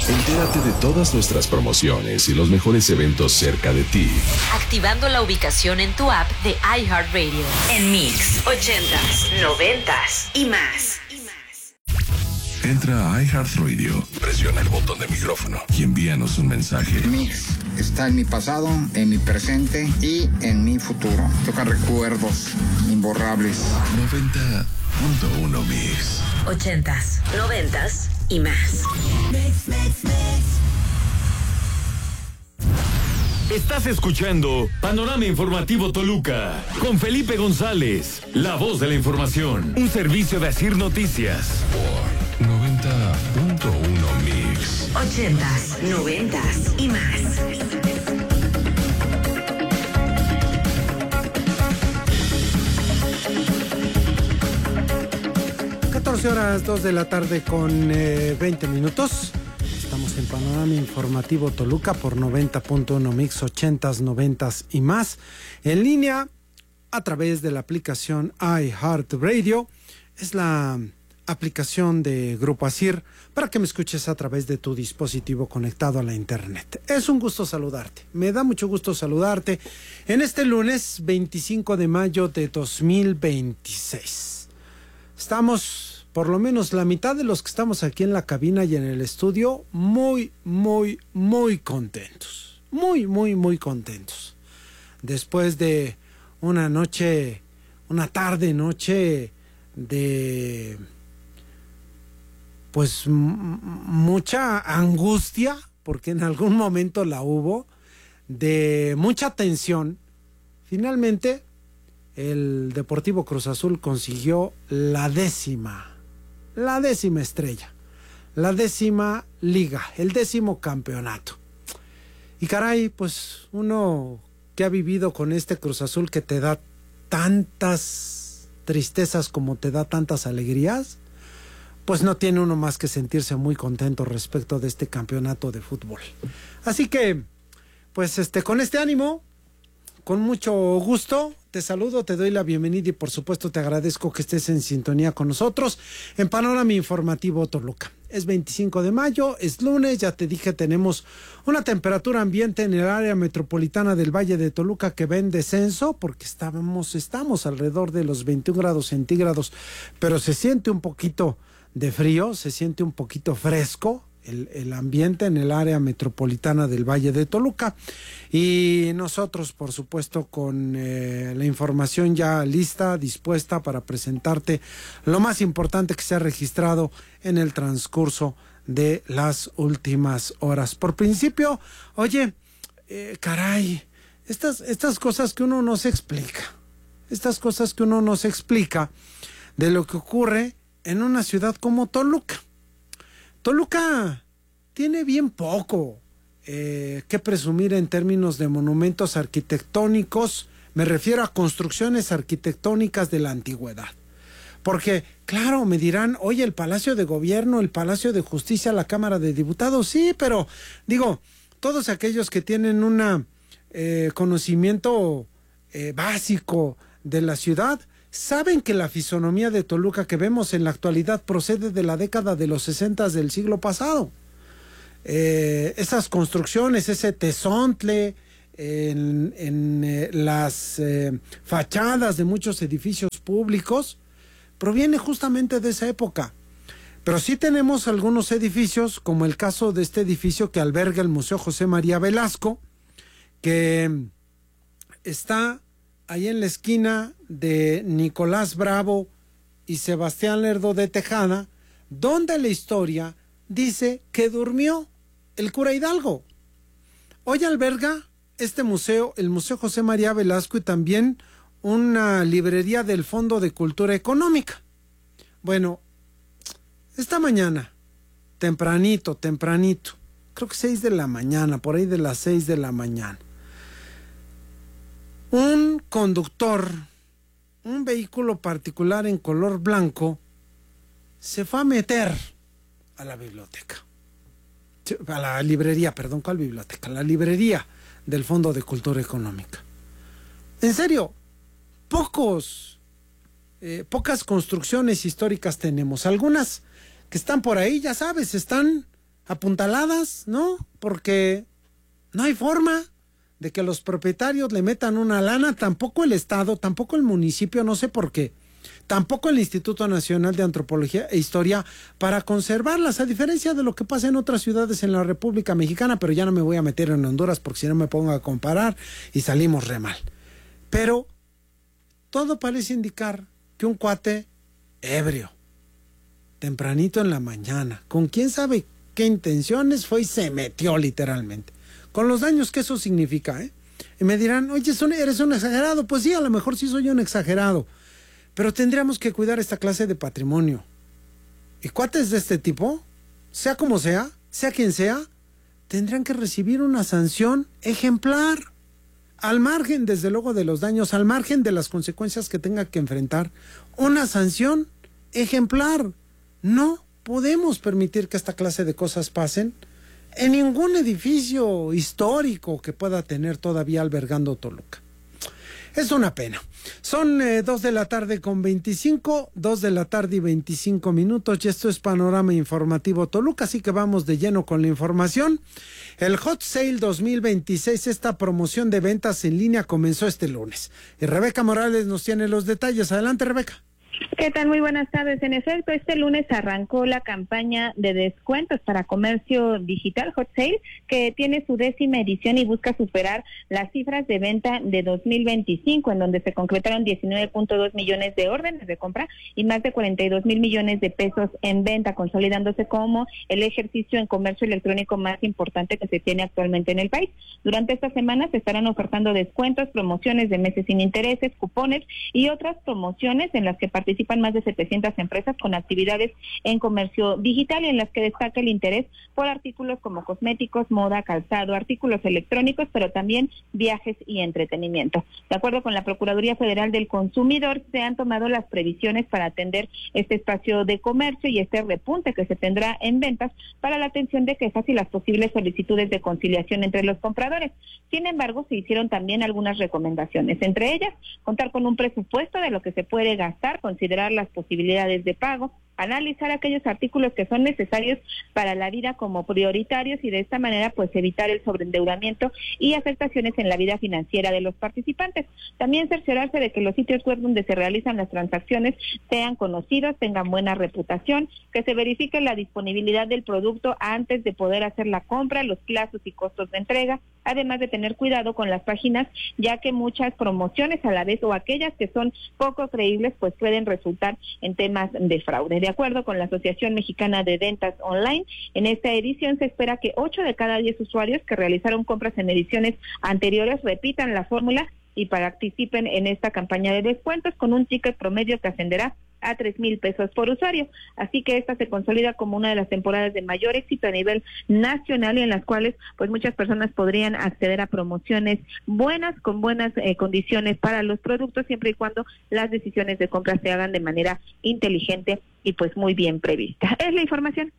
Entérate de todas nuestras promociones y los mejores eventos cerca de ti. Activando la ubicación en tu app de iHeartRadio. En Mix, 80s, 90s y más. Entra a iHeartRadio, presiona el botón de micrófono y envíanos un mensaje. Mix está en mi pasado, en mi presente y en mi futuro. Toca recuerdos imborrables. 90.1 Mix. 80s, 90s y más. Estás escuchando Panorama Informativo Toluca con Felipe González, la voz de la información. Un servicio de Asir Noticias. Por 90.1 Mix. 80s, 90s y más. Horas 2 de la tarde con 20 minutos. Estamos en Panorama Informativo Toluca por 90.1 Mix, 80s, 90s y más. En línea a través de la aplicación iHeartRadio. Es la aplicación de Grupo Asir para que me escuches a través de tu dispositivo conectado a la internet. Es un gusto saludarte. Me da mucho gusto saludarte en este lunes 25 de mayo de 2026. Estamos, por lo menos la mitad de los que estamos aquí en la cabina y en el estudio, muy contentos. Muy contentos. Después de una tarde-noche de, pues, mucha angustia, porque en algún momento la hubo, de mucha tensión. Finalmente, el Deportivo Cruz Azul consiguió la décima estrella, la 10ª liga, el 10º campeonato. Y caray, pues uno que ha vivido con este Cruz Azul que te da tantas tristezas como te da tantas alegrías, pues no tiene uno más que sentirse muy contento respecto de este campeonato de fútbol. Así que, pues con este ánimo, con mucho gusto, te saludo, te doy la bienvenida y por supuesto te agradezco que estés en sintonía con nosotros en Panorama Informativo Toluca. Es 25 de mayo, es lunes, ya te dije, tenemos una temperatura ambiente en el área metropolitana del Valle de Toluca que va en descenso porque estamos alrededor de los 21 grados centígrados, pero se siente un poquito de frío, se siente un poquito fresco el ambiente en el área metropolitana del Valle de Toluca. Y nosotros, por supuesto, con la información ya lista, dispuesta para presentarte lo más importante que se ha registrado en el transcurso de las últimas horas. Por principio, oye, caray, estas cosas que uno no se explica, de lo que ocurre en una ciudad como Toluca. Toluca tiene bien poco que presumir en términos de monumentos arquitectónicos. Me refiero a construcciones arquitectónicas de la antigüedad. Porque, claro, me dirán, oye, el Palacio de Gobierno, el Palacio de Justicia, la Cámara de Diputados, sí, pero, digo, todos aquellos que tienen un conocimiento básico de la ciudad, saben que la fisonomía de Toluca que vemos en la actualidad procede de la década de los 60 del siglo pasado. Esas construcciones, ese tezontle en las fachadas de muchos edificios públicos, proviene justamente de esa época. Pero sí tenemos algunos edificios, como el caso de este edificio que alberga el Museo José María Velasco, que está ahí en la esquina de Nicolás Bravo y Sebastián Lerdo de Tejada, donde la historia dice que durmió el cura Hidalgo. Hoy alberga este museo, el Museo José María Velasco, y también una librería del Fondo de Cultura Económica. Bueno, esta mañana, tempranito, creo que 6 de la mañana, por ahí de las 6 de la mañana, un conductor, un vehículo particular en color blanco, se fue a meter a la biblioteca, a la librería, perdón, ¿cuál biblioteca? La librería del Fondo de Cultura Económica. En serio, pocas construcciones históricas tenemos. Algunas que están por ahí, ya sabes, están apuntaladas, ¿no? Porque no hay forma de que los propietarios le metan una lana, tampoco el Estado, tampoco el municipio, no sé por qué, tampoco el Instituto Nacional de Antropología e Historia para conservarlas, a diferencia de lo que pasa en otras ciudades en la República Mexicana, pero ya no me voy a meter en Honduras porque si no me pongo a comparar y salimos re mal. Pero todo parece indicar que un cuate ebrio, tempranito en la mañana, con quién sabe qué intenciones, fue y se metió literalmente, con los daños que eso significa, ¿eh? Y me dirán, oye, eres un exagerado. Pues sí, a lo mejor sí soy un exagerado, pero tendríamos que cuidar esta clase de patrimonio. Y cuates de este tipo, sea como sea quien sea, tendrán que recibir una sanción ejemplar, al margen, desde luego, de los daños, al margen de las consecuencias que tenga que enfrentar, una sanción ejemplar. No podemos permitir que esta clase de cosas pasen en ningún edificio histórico que pueda tener todavía albergando Toluca. Es una pena. Son 2 de la tarde con 25, 2 de la tarde y 25 minutos, y esto es Panorama Informativo Toluca, así que vamos de lleno con la información. El Hot Sale 2026, esta promoción de ventas en línea, comenzó este lunes. Y Rebeca Morales nos tiene los detalles. Adelante, Rebeca. ¿Qué tal? Muy buenas tardes. En efecto, este lunes arrancó la campaña de descuentos para comercio digital Hot Sale, que tiene su 10ª edición y busca superar las cifras de venta de 2025, en donde se concretaron 19.2 millones de órdenes de compra y más de 42,000 millones de pesos en venta, consolidándose como el ejercicio en comercio electrónico más importante que se tiene actualmente en el país. Durante esta semana se estarán ofertando descuentos, promociones de meses sin intereses, cupones y otras promociones en las que participan más de 700 empresas con actividades en comercio digital y en las que destaca el interés por artículos como cosméticos, moda, calzado, artículos electrónicos, pero también viajes y entretenimiento. De acuerdo con la Procuraduría Federal del Consumidor, se han tomado las previsiones para atender este espacio de comercio y este repunte que se tendrá en ventas para la atención de quejas y las posibles solicitudes de conciliación entre los compradores. Sin embargo, se hicieron también algunas recomendaciones, entre ellas, contar con un presupuesto de lo que se puede gastar, considerar las posibilidades de pago, analizar aquellos artículos que son necesarios para la vida como prioritarios y de esta manera pues evitar el sobreendeudamiento y afectaciones en la vida financiera de los participantes. También cerciorarse de que los sitios web donde se realizan las transacciones sean conocidos, tengan buena reputación, que se verifique la disponibilidad del producto antes de poder hacer la compra, los plazos y costos de entrega, además de tener cuidado con las páginas, ya que muchas promociones a la vez o aquellas que son poco creíbles pues pueden resultar en temas de fraude. De acuerdo con la Asociación Mexicana de Ventas Online, en esta edición se espera que 8 de cada 10 usuarios que realizaron compras en ediciones anteriores repitan la fórmula y participen en esta campaña de descuentos con un ticket promedio que ascenderá a 3,000 pesos por usuario. Así que esta se consolida como una de las temporadas de mayor éxito a nivel nacional y en las cuales pues muchas personas podrían acceder a promociones buenas, con buenas condiciones para los productos, siempre y cuando las decisiones de compra se hagan de manera inteligente y pues muy bien prevista. Es la información.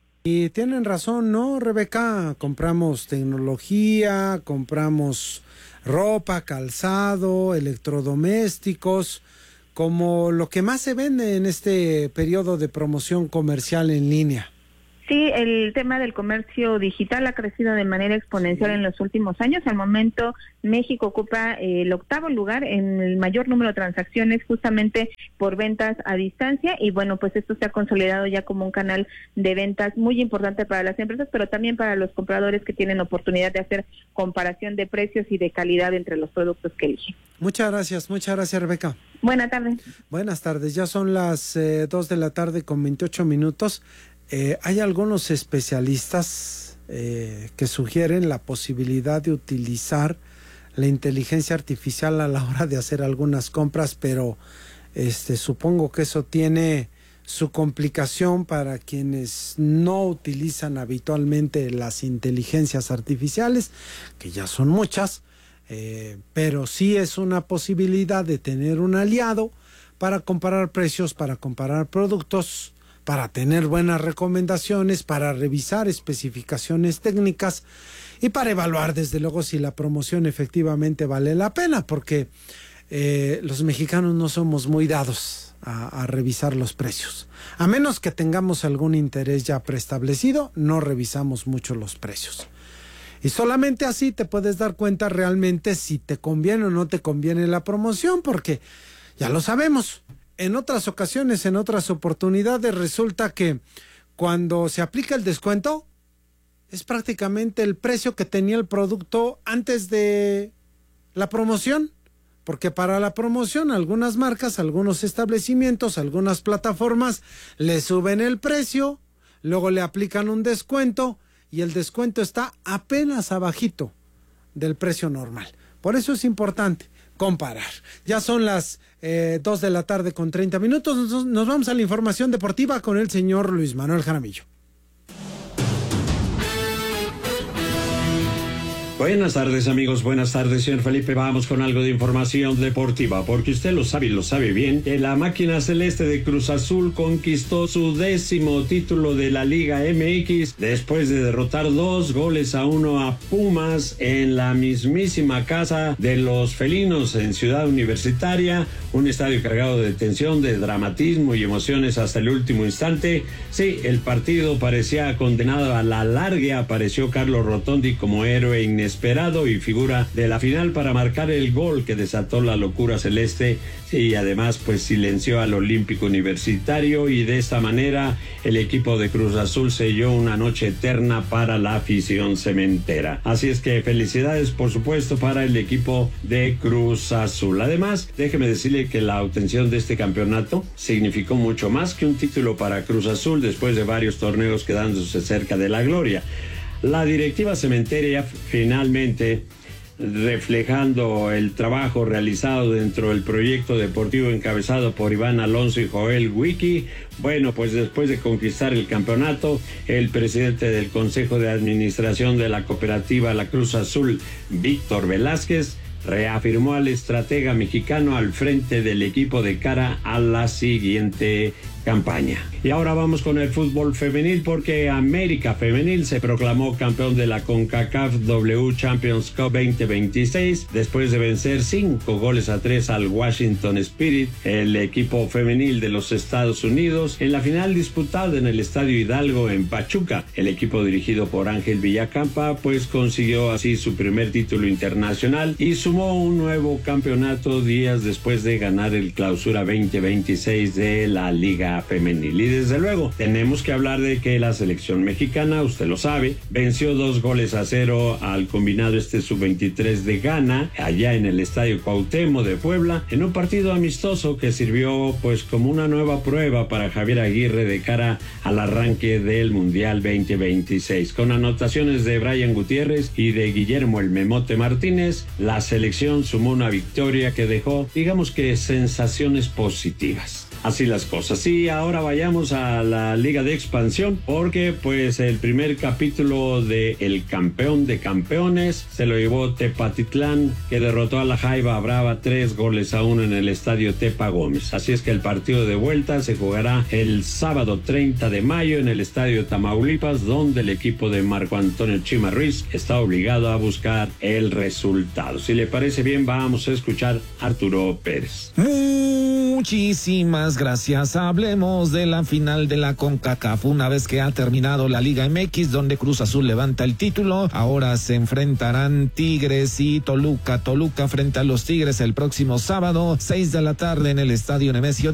Y tienen razón, ¿no, Rebeca? Compramos tecnología, compramos ropa, calzado, electrodomésticos, como lo que más se vende en este periodo de promoción comercial en línea. Sí, el tema del comercio digital ha crecido de manera exponencial en los últimos años. Al momento, México ocupa el 8º lugar en el mayor número de transacciones justamente por ventas a distancia y bueno, pues esto se ha consolidado ya como un canal de ventas muy importante para las empresas, pero también para los compradores que tienen oportunidad de hacer comparación de precios y de calidad entre los productos que eligen. Muchas gracias, Rebeca. Buenas tardes. Buenas tardes, ya son las 2 de la tarde con 28 minutos. Hay algunos especialistas que sugieren la posibilidad de utilizar la inteligencia artificial a la hora de hacer algunas compras, pero supongo que eso tiene su complicación para quienes no utilizan habitualmente las inteligencias artificiales, que ya son muchas, pero sí es una posibilidad de tener un aliado para comparar precios, para comparar productos, para tener buenas recomendaciones, para revisar especificaciones técnicas y para evaluar desde luego si la promoción efectivamente vale la pena, porque los mexicanos no somos muy dados a revisar los precios. A menos que tengamos algún interés ya preestablecido, no revisamos mucho los precios. Y solamente así te puedes dar cuenta realmente si te conviene o no te conviene la promoción, porque ya lo sabemos. En otras ocasiones, en otras oportunidades, resulta que cuando se aplica el descuento, es prácticamente el precio que tenía el producto antes de la promoción. Porque para la promoción algunas marcas, algunos establecimientos, algunas plataformas le suben el precio, luego le aplican un descuento y el descuento está apenas abajito del precio normal. Por eso es importante comparar. Ya son las 2 de la tarde con 30 minutos. Nos vamos a la información deportiva con el señor Luis Manuel Jaramillo. Buenas tardes, amigos, buenas tardes, señor Felipe. Vamos con algo de información deportiva, porque usted lo sabe y lo sabe bien, que la máquina celeste de Cruz Azul conquistó su 10º título de la Liga MX después de derrotar 2-1 a Pumas en la mismísima casa de los felinos en Ciudad Universitaria, un estadio cargado de tensión, de dramatismo y emociones hasta el último instante. Sí, el partido parecía condenado a la larga. Apareció Carlos Rotondi como héroe inesperado y figura de la final para marcar el gol que desató la locura celeste y además pues silenció al Olímpico Universitario, y de esta manera el equipo de Cruz Azul selló una noche eterna para la afición cementera. Así es que felicidades, por supuesto, para el equipo de Cruz Azul. Además, déjeme decirle que la obtención de este campeonato significó mucho más que un título para Cruz Azul después de varios torneos quedándose cerca de la gloria. La directiva cementera finalmente, reflejando el trabajo realizado dentro del proyecto deportivo encabezado por Iván Alonso y Joel Wiki, bueno, pues después de conquistar el campeonato, el presidente del Consejo de Administración de la cooperativa La Cruz Azul, Víctor Velázquez, reafirmó al estratega mexicano al frente del equipo de cara a la siguiente campaña. Y ahora vamos con el fútbol femenil, porque América Femenil se proclamó campeón de la CONCACAF W Champions Cup 2026 después de vencer 5-3 al Washington Spirit, el equipo femenil de los Estados Unidos, en la final disputada en el Estadio Hidalgo en Pachuca. El equipo dirigido por Ángel Villacampa pues consiguió así su primer título internacional y sumó un nuevo campeonato días después de ganar el Clausura 2026 de la Liga Femenil. Y desde luego tenemos que hablar de que la selección mexicana, usted lo sabe, venció 2-0 al combinado sub-23 de Ghana allá en el Estadio Cuauhtémoc de Puebla, en un partido amistoso que sirvió pues como una nueva prueba para Javier Aguirre de cara al arranque del Mundial 2026. Con anotaciones de Brian Gutiérrez y de Guillermo el Memote Martínez, la selección sumó una victoria que dejó, digamos que, sensaciones positivas. Así las cosas. Y ahora vayamos a la Liga de Expansión, porque pues el primer capítulo de El Campeón de Campeones se lo llevó Tepatitlán, que derrotó a la Jaiba Brava 3-1 en el Estadio Tepa Gómez. Así es que el partido de vuelta se jugará el sábado 30 de mayo en el Estadio Tamaulipas, donde el equipo de Marco Antonio Chima Ruiz está obligado a buscar el resultado. Si le parece bien, vamos a escuchar a Arturo Pérez. Muchísimas gracias. Hablemos de la final de la CONCACAF. Una vez que ha terminado la Liga MX, donde Cruz Azul levanta el título, ahora se enfrentarán Tigres y Toluca. Toluca frente a los Tigres el próximo sábado, 6 de la tarde en el Estadio Nemesio